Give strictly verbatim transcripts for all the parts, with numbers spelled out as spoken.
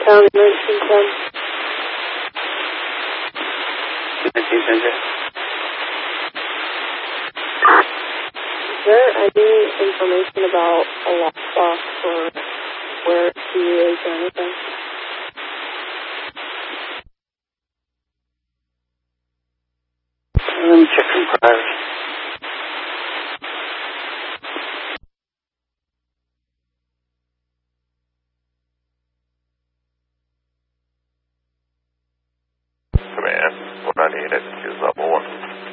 County, nineteen ten. nineteen ten, J. Is there any information about a lockbox or where she is or anything? Let me check some priors. Command, what I need is level one.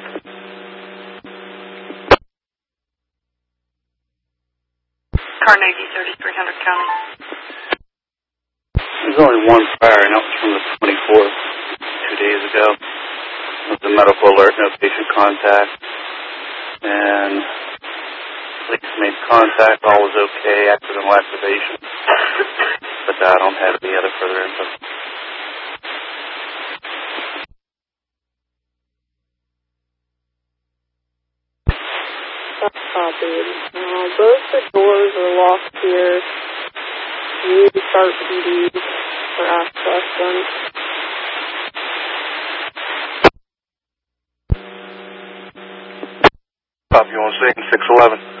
Carnegie, thirty-three hundred County. There's only one prior, and that was from the twenty-fourth, two days ago. It was a medical alert, no patient contact. And police made contact, all was okay, accidental activation. But I don't have any other further info. That's copied. Uh, both the doors are locked here. You need to start P D for access then. Copy on scene, six eleven.